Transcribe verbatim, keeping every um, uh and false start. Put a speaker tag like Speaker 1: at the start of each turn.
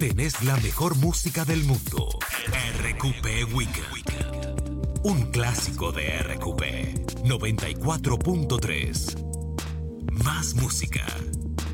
Speaker 1: Tenés la mejor música del mundo. R Q P Weekend. Un clásico de R Q P. noventa y cuatro punto tres. Más música.